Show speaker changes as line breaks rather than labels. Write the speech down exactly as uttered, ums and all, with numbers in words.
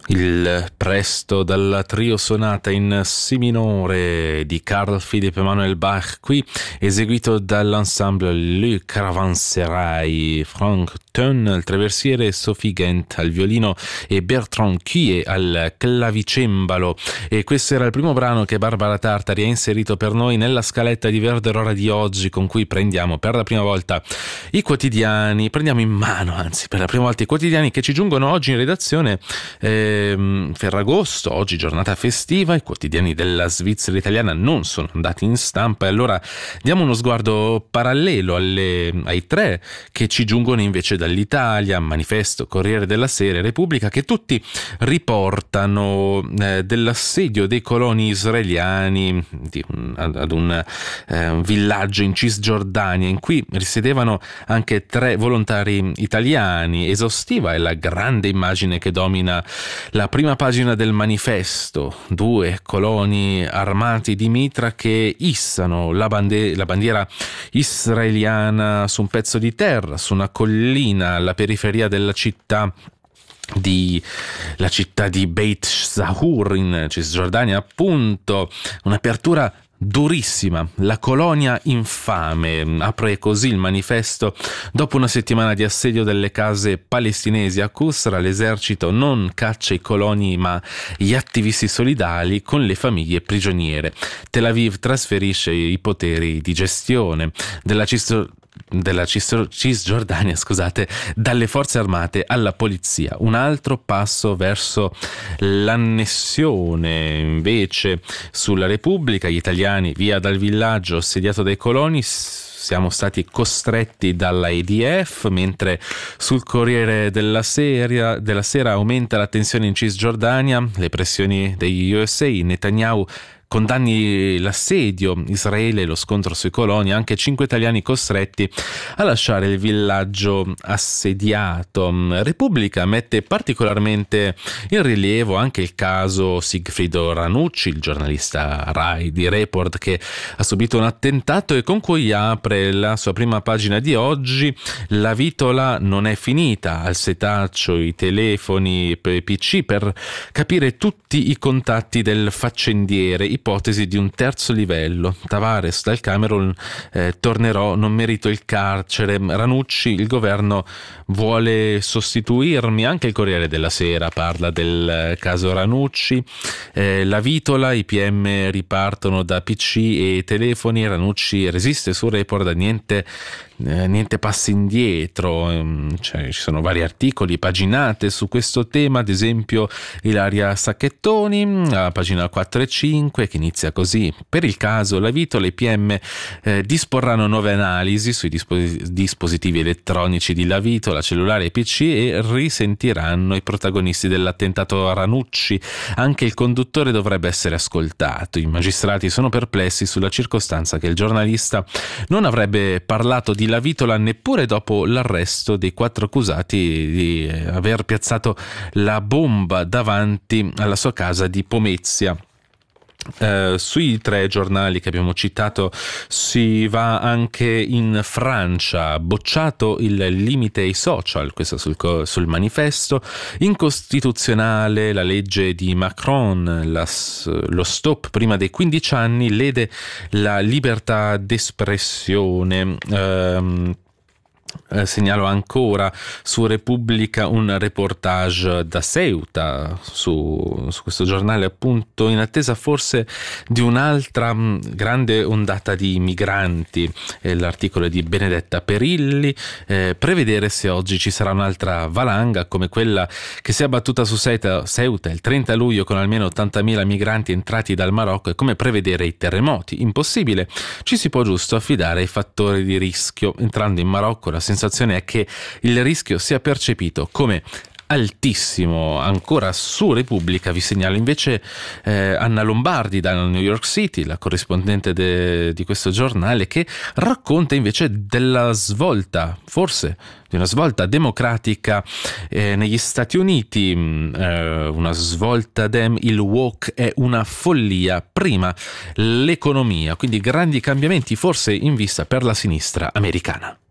Il presto dalla trio sonata in si minore di Carl Philipp Emanuel Bach, qui eseguito dall'ensemble Le Caravanserai, Frank Thun al traversiere, Sophie Gent al violino e Bertrand Cuie al clavicembalo. E questo era il primo brano che Barbara Tartari ha inserito per noi nella scaletta di Verderora di oggi, con cui prendiamo per la prima volta i quotidiani, prendiamo in mano anzi per la prima volta i quotidiani che ci giungono oggi in redazione. eh, Ferragosto, oggi giornata festiva, i quotidiani della Svizzera italiana non sono andati in stampa e allora diamo uno sguardo parallelo alle, ai tre che ci giungono invece dall'Italia: Manifesto, Corriere della Sera e Repubblica, che tutti riportano eh, dell'assedio dei coloni israeliani di, ad, ad un, eh, un villaggio in Cisgiordania in cui risiedevano anche tre volontari italiani. Esaustiva è la grande immagine che domina la prima pagina del Manifesto: due coloni armati di mitra che issano la, bande- la bandiera israeliana su un pezzo di terra, su una collina alla periferia della città di la città di Beit Zahur in Cisgiordania, appunto. Un'apertura durissima, la colonia infame, apre così il Manifesto. Dopo una settimana di assedio delle case palestinesi a Qusra, l'esercito non caccia i coloni ma gli attivisti solidali con le famiglie prigioniere. Tel Aviv trasferisce i poteri di gestione della Cisgiordania della Cisgiordania, scusate, dalle forze armate alla polizia. Un altro passo verso l'annessione invece sulla Repubblica: gli italiani via dal villaggio assediato dai coloni, siamo stati costretti dalla E D F, mentre sul Corriere della Sera, della Sera aumenta la tensione in Cisgiordania, le pressioni degli U S A, Netanyahu condanni l'assedio, Israele lo scontro sui coloni, anche cinque italiani costretti a lasciare il villaggio assediato. Repubblica mette particolarmente in rilievo anche il caso Sigfrido Ranucci, il giornalista Rai di Report che ha subito un attentato e con cui apre la sua prima pagina di oggi. La vitola non è finita, al setaccio i telefoni P C per capire tutti i contatti del faccendiere, ipotesi di un terzo livello. Tavares dal Camerun, eh, tornerò, non merito il carcere. Ranucci, il governo vuole sostituirmi. Anche il Corriere della Sera parla del caso Ranucci. Eh, la vitola, i P M ripartono da P C e telefoni. Ranucci resiste su Report, niente Eh, niente passi indietro. Cioè, ci sono vari articoli paginate su questo tema, ad esempio Ilaria Sacchettoni a pagina quattro e cinque, che inizia così: per il caso la vitola i P M eh, disporranno nuove analisi sui dispos- dispositivi elettronici di La Vitola, cellulare e P C e risentiranno i protagonisti dell'attentato a Ranucci. Anche il conduttore dovrebbe essere ascoltato. I magistrati sono perplessi sulla circostanza che il giornalista non avrebbe parlato di La Vitola neppure dopo l'arresto dei quattro accusati di aver piazzato la bomba davanti alla sua casa di Pomezia. Uh, sui tre giornali che abbiamo citato si va anche in Francia: bocciato il limite ai social, questo sul, sul Manifesto. Incostituzionale la legge di Macron, la, lo stop prima dei quindici anni lede la libertà d'espressione. Uh, Eh, segnalo ancora su Repubblica un reportage da Ceuta su, su questo giornale, appunto, in attesa forse di un'altra mh, grande ondata di migranti. Eh, l'articolo di Benedetta Perilli: eh, prevedere se oggi ci sarà un'altra valanga come quella che si è abbattuta su Ceuta, Ceuta il trenta luglio con almeno ottantamila migranti entrati dal Marocco è come prevedere i terremoti. Impossibile, ci si può giusto affidare ai fattori di rischio. Entrando in Marocco la sensazione è che il rischio sia percepito come altissimo. Ancora su Repubblica vi segnalo invece eh, Anna Lombardi da New York City, la corrispondente de, di questo giornale, che racconta invece della svolta, forse di una svolta democratica eh, negli Stati Uniti. Eh, una svolta dem, il woke è una follia, prima l'economia, quindi grandi cambiamenti forse in vista per la sinistra americana.